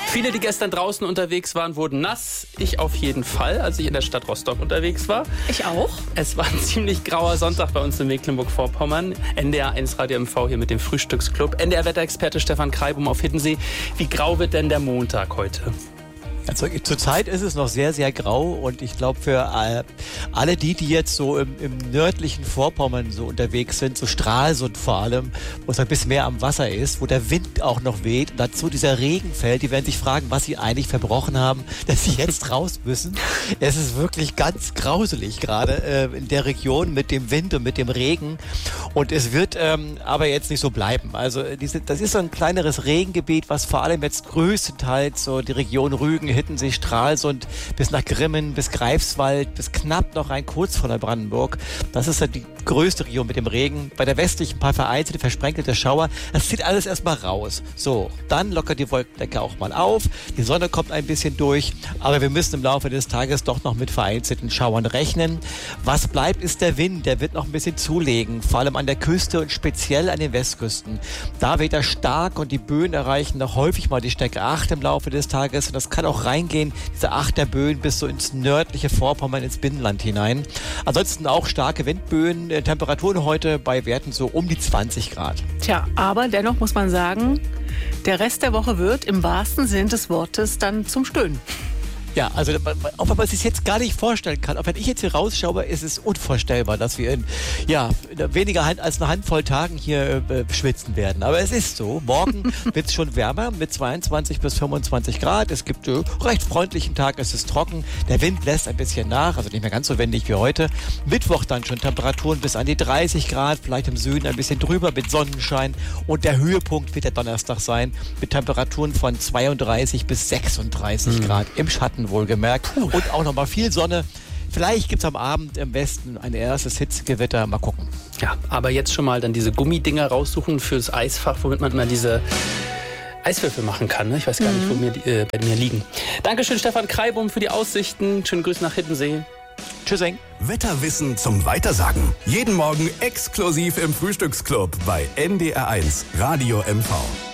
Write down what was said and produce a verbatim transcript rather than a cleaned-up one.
Viele, die gestern draußen unterwegs waren, wurden nass. Ich auf jeden Fall, als ich in der Stadt Rostock unterwegs war. Ich auch. Es war ein ziemlich grauer Sonntag bei uns in Mecklenburg-Vorpommern. N D R eins Radio M V hier mit dem Frühstücksclub. N D R-Wetterexperte Stefan Kreibum auf Hiddensee. Wie grau wird denn der Montag heute? Also zurzeit ist es noch sehr, sehr grau und ich glaube für äh, alle die, die jetzt so im, im nördlichen Vorpommern so unterwegs sind, so Stralsund vor allem, wo es ein bisschen mehr am Wasser ist, wo der Wind auch noch weht und dazu dieser Regen fällt, die werden sich fragen, was sie eigentlich verbrochen haben, dass sie jetzt raus müssen. Es ist wirklich ganz grauselig gerade äh, in der Region mit dem Wind und mit dem Regen und es wird ähm, aber jetzt nicht so bleiben. Also diese, das ist so ein kleineres Regengebiet, was vor allem jetzt größtenteils so die Region Rügen, Hiddensee, Stralsund bis nach Grimmen, bis Greifswald, bis knapp noch rein kurz vor Neubrandenburg. Das ist ja die größte Region mit dem Regen. Bei der westlichen ein paar vereinzelte, versprenkelte Schauer. Das zieht alles erstmal raus. So, dann lockert die Wolkendecke auch mal auf. Die Sonne kommt ein bisschen durch. Aber wir müssen im Laufe des Tages doch noch mit vereinzelten Schauern rechnen. Was bleibt, ist der Wind. Der wird noch ein bisschen zulegen. Vor allem an der Küste und speziell an den Westküsten. Da weht er stark und die Böen erreichen noch häufig mal die Stärke acht im Laufe des Tages. Und das kann auch reingehen, diese Achterböen bis so ins nördliche Vorpommern, ins Binnenland hinein. Ansonsten auch starke Windböen, äh, Temperaturen heute bei Werten so um die zwanzig Grad. Tja, aber dennoch muss man sagen, der Rest der Woche wird im wahrsten Sinn des Wortes dann zum Stöhnen. Ja, also auch wenn man es sich jetzt gar nicht vorstellen kann, auch wenn ich jetzt hier rausschaue, ist es unvorstellbar, dass wir in ja, weniger als eine Handvoll Tagen hier äh, schwitzen werden. Aber es ist so. Morgen wird es schon wärmer mit zweiundzwanzig bis fünfundzwanzig Grad. Es gibt äh, recht freundlichen Tag, es ist trocken. Der Wind lässt ein bisschen nach, also nicht mehr ganz so windig wie heute. Mittwoch dann schon Temperaturen bis an die dreißig Grad, vielleicht im Süden ein bisschen drüber mit Sonnenschein. Und der Höhepunkt wird der Donnerstag sein mit Temperaturen von zweiunddreißig bis sechsunddreißig mhm. Grad im Schatten. Wohlgemerkt. Puh. Und auch nochmal viel Sonne. Vielleicht gibt es am Abend im Westen ein erstes Hitzegewitter. Mal gucken. Ja, aber jetzt schon mal dann diese Gummidinger raussuchen fürs Eisfach, womit man mal diese Eiswürfel machen kann. Ne? Ich weiß gar mhm. nicht, wo mir, äh, bei mir liegen. Dankeschön, Stefan Kreibum, für die Aussichten. Schönen Grüß nach Hiddensee. Tschüssing. Wetterwissen zum Weitersagen. Jeden Morgen exklusiv im Frühstücksclub bei N D R eins Radio M V.